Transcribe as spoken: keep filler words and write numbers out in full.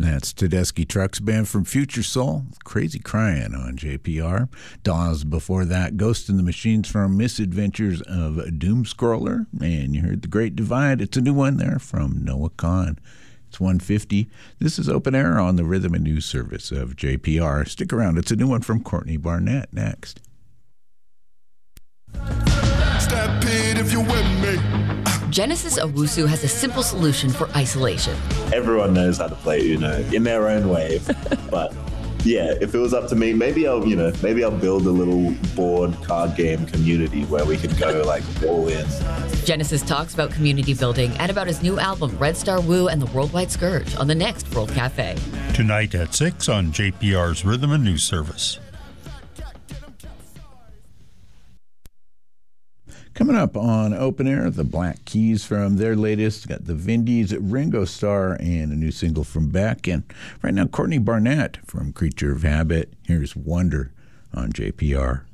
That's Tedeschi Trucks Band from Future Soul, Crazy Crying on J P R. Dawes before that, Ghost in the Machines from Misadventures of Doomscroller. And you heard The Great Divide. It's a new one there from Noah Kahan. It's one fifty. This is Open Air on the Rhythm and News Service of J P R. Stick around. It's a new one from Courtney Barnett next. Stampede if you're with me. Genesis Owusu has a simple solution for isolation. Everyone knows how to play Uno in their own way. But yeah, if it was up to me, maybe I'll, you know, maybe I'll build a little board card game community where we could go like all in. Genesis talks about community building and about his new album, Red Star Woo and the Worldwide Scourge, on the next World Cafe. Tonight at six on J P R's Rhythm and News Service. Coming up on Open Air, the Black Keys from their latest. Got the Vindies, Ringo Starr, and a new single from Beck. And right now, Courtney Barnett from Creature of Habit. Here's Wonder on J P R.